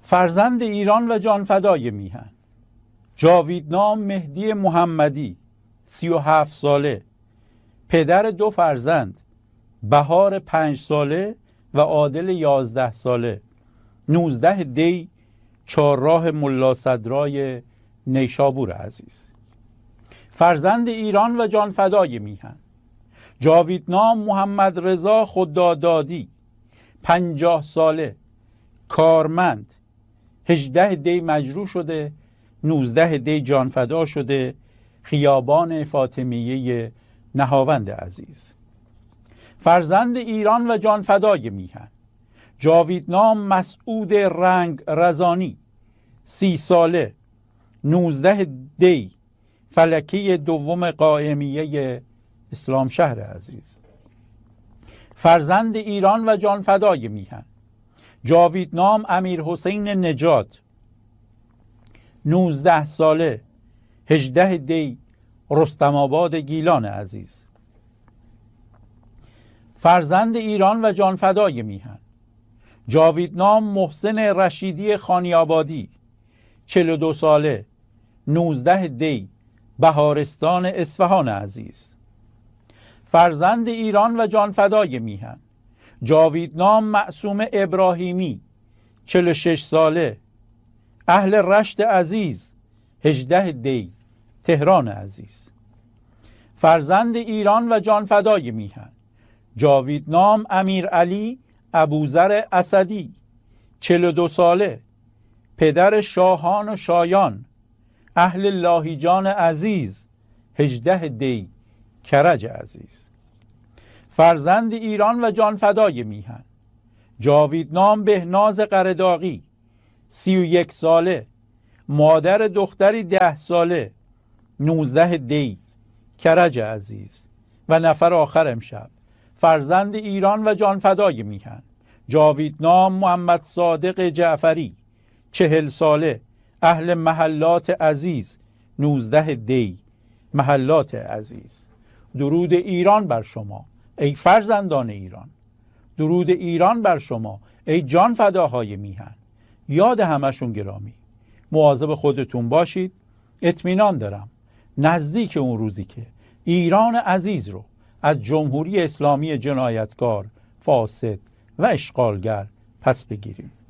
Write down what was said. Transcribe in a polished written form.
فرزند ایران و جانفدای میهن، جاویدنام مهدی محمدی 37 ساله، پدر 2 فرزند، بهار 5 ساله و عادل 11 ساله، 19 دی چهارراه ملا صدرای نیشابور عزیز. فرزند ایران و جانفدای میهن، جاویدنام محمد رضا خدادادی 50 ساله، کارمند، 18 دی مجروح شده، 19 دی جانفدا شده، خیابان فاطمیه نهاوند عزیز. فرزند ایران و جانفدای میهن، جاویدنام مسعود رنگ رزانی 30 ساله، 19 دی فلکی دوم قائمیه اسلام شهر عزیز. فرزند ایران و جانفدای میهن، جاویدنام امیر حسین نجات 19 ساله، 18 دی رستم آباد گیلان عزیز. فرزند ایران و جانفدای میهن، جاویدنام محسن رشیدی خانیابادی 42 ساله، 19 دی بهارستان اصفهان عزیز. فرزند ایران و جانفدای میهن، جاویدنام معصوم ابراهیمی 46 ساله، اهل رشت عزیز 18 دی تهران عزیز. فرزند ایران و جانفدای میهن، جاویدنام امیر علی ابوذر اسدی 42 ساله، پدر شاهان و شایان، اهل لاهیجان عزیز 18 دی کرج عزیز. فرزند ایران و جانفدای میهن، جاویدنام بهناز قرداغی 31 ساله، مادر دختری 10 ساله، 19 دی کرج عزیز. و نفر آخر امشب، فرزند ایران و جانفدای میهن، جاویدنام محمد صادق جعفری 40 ساله، اهل محلات عزیز 19 دی محلات عزیز. درود ایران بر شما ای فرزندان ایران، درود ایران بر شما ای جانفداهای میهن. یاد همشون گرامی. مواظب خودتون باشید. اطمینان دارم نزدیک اون روزی که ایران عزیز رو از جمهوری اسلامی جنایتکار، فاسد و اشغالگر پس بگیریم.